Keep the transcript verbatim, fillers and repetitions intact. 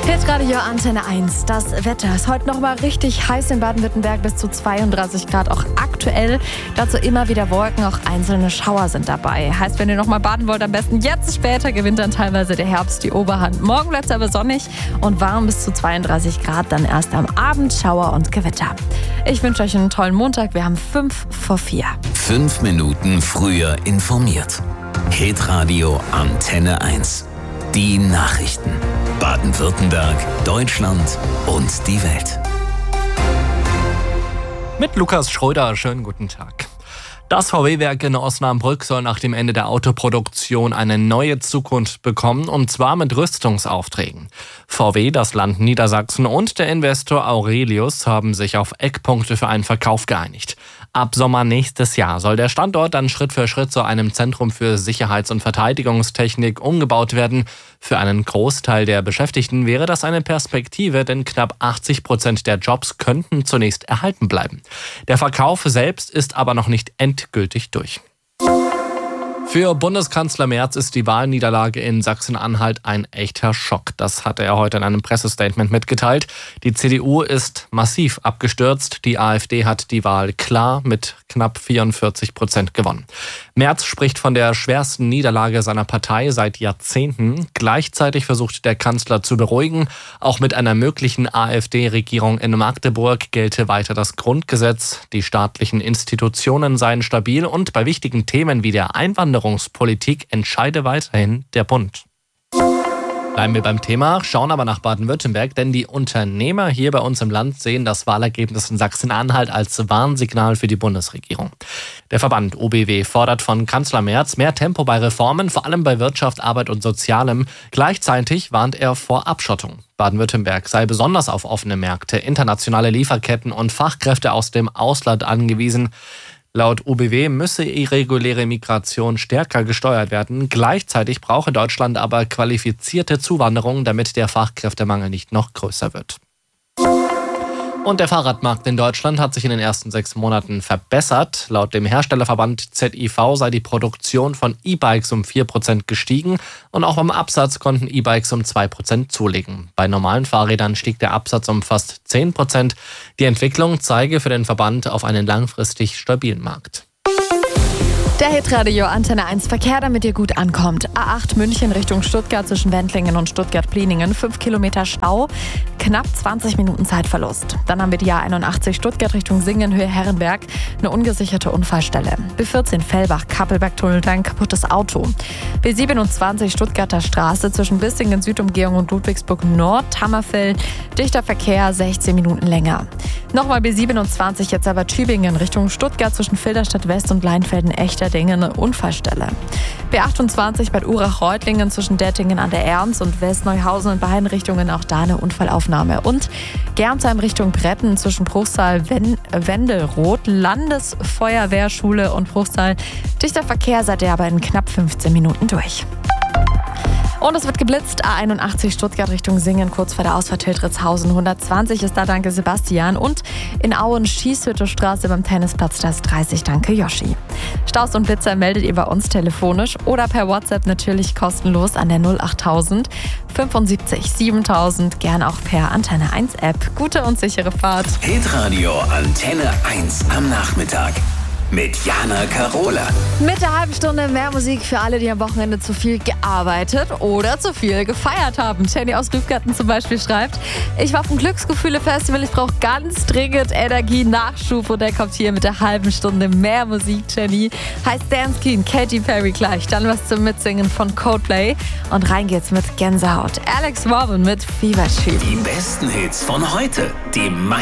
Hitradio Antenne eins. Das Wetter ist heute noch mal richtig heiß in Baden-Württemberg, bis zu zweiunddreißig Grad, auch aktuell. Dazu immer wieder Wolken, auch einzelne Schauer sind dabei. Heißt, wenn ihr noch mal baden wollt, am besten jetzt. Später gewinnt dann teilweise der Herbst die Oberhand. Morgen bleibt es aber sonnig und warm bis zu zweiunddreißig Grad, dann erst am Abend Schauer und Gewitter. Ich wünsche euch einen tollen Montag. Wir haben fünf vor vier. Fünf Minuten früher informiert. Hitradio Antenne eins. Die Nachrichten. Baden-Württemberg, Deutschland und die Welt. Mit Lukas Schröder, schönen guten Tag. Das V W-Werk in Osnabrück soll nach dem Ende der Autoproduktion eine neue Zukunft bekommen, und zwar mit Rüstungsaufträgen. V W, das Land Niedersachsen und der Investor Aurelius haben sich auf Eckpunkte für einen Verkauf geeinigt. Ab Sommer nächstes Jahr soll der Standort dann Schritt für Schritt zu einem Zentrum für Sicherheits- und Verteidigungstechnik umgebaut werden. Für einen Großteil der Beschäftigten wäre das eine Perspektive, denn knapp achtzig Prozent der Jobs könnten zunächst erhalten bleiben. Der Verkauf selbst ist aber noch nicht endgültig durch. Für Bundeskanzler Merz ist die Wahlniederlage in Sachsen-Anhalt ein echter Schock. Das hat er heute in einem Pressestatement mitgeteilt. Die C D U ist massiv abgestürzt. Die AfD hat die Wahl klar mit knapp vierundvierzig Prozent gewonnen. Merz spricht von der schwersten Niederlage seiner Partei seit Jahrzehnten. Gleichzeitig versucht der Kanzler zu beruhigen. Auch mit einer möglichen AfD-Regierung in Magdeburg gelte weiter das Grundgesetz. Die staatlichen Institutionen seien stabil und bei wichtigen Themen wie der Einwanderung Politik entscheide weiterhin der Bund. Bleiben wir beim Thema, schauen aber nach Baden-Württemberg, denn die Unternehmer hier bei uns im Land sehen das Wahlergebnis in Sachsen-Anhalt als Warnsignal für die Bundesregierung. Der Verband O B W fordert von Kanzler Merz mehr Tempo bei Reformen, vor allem bei Wirtschaft, Arbeit und Sozialem. Gleichzeitig warnt er vor Abschottung. Baden-Württemberg sei besonders auf offene Märkte, internationale Lieferketten und Fachkräfte aus dem Ausland angewiesen. Laut O B W müsse irreguläre Migration stärker gesteuert werden. Gleichzeitig brauche Deutschland aber qualifizierte Zuwanderung, damit der Fachkräftemangel nicht noch größer wird. Und der Fahrradmarkt in Deutschland hat sich in den ersten sechs Monaten verbessert. Laut dem Herstellerverband Z I V sei die Produktion von E-Bikes um vier Prozent gestiegen und auch beim Absatz konnten E-Bikes um zwei Prozent zulegen. Bei normalen Fahrrädern stieg der Absatz um fast zehn Prozent. Die Entwicklung zeige für den Verband auf einen langfristig stabilen Markt. Der Hitradio Antenne eins Verkehr, damit ihr gut ankommt. A acht München Richtung Stuttgart zwischen Wendlingen und Stuttgart-Plieningen. fünf Kilometer Stau, knapp zwanzig Minuten Zeitverlust. Dann haben wir die A einundachtzig Stuttgart Richtung Singen, Höhe Herrenberg. Eine ungesicherte Unfallstelle. B vierzehn Fellbach, Kappelberg-Tunnel, ein kaputtes Auto. B siebenundzwanzig Stuttgarter Straße zwischen Bissingen Südumgehung und Ludwigsburg Nord, Hammerfeld. Dichter Verkehr, sechzehn Minuten länger. Nochmal B siebenundzwanzig, jetzt aber Tübingen Richtung Stuttgart zwischen Filderstadt West und Leinfelden-Echter. Eine Unfallstelle. B achtundzwanzig Bad Urach-Reutlingen zwischen Dettingen an der Erms und Westneuhausen in beiden Richtungen, auch da eine Unfallaufnahme. Und Gernsheim Richtung Bretten zwischen Bruchsal-Wendelroth, Landesfeuerwehrschule und Bruchsal. Dichter Verkehr seid ihr aber in knapp fünfzehn Minuten durch. Und es wird geblitzt, A einundachtzig Stuttgart Richtung Singen, kurz vor der Ausfahrt Hildritzhausen. hundertzwanzig ist da, danke Sebastian. Und in Auen Schießhütte Straße beim Tennisplatz, da ist dreißig, danke Yoshi. Staus und Blitzer meldet ihr bei uns telefonisch oder per WhatsApp natürlich kostenlos an der null achttausend fünfundsiebzig siebentausend, gern auch per Antenne eins App. Gute und sichere Fahrt. Hitradio Antenne eins am Nachmittag. Mit Jana Karola. Mit der halben Stunde mehr Musik für alle, die am Wochenende zu viel gearbeitet oder zu viel gefeiert haben. Jenny aus Rüfgarten zum Beispiel schreibt: Ich war auf dem Glücksgefühle-Festival, ich brauche ganz dringend Energie, Nachschub, und der kommt hier mit der halben Stunde mehr Musik, Jenny. Heißt Danskin, Katy Perry gleich, dann was zum Mitsingen von Coldplay und rein geht's mit Gänsehaut. Alex Robin mit Fever Tree. Die besten Hits von heute, die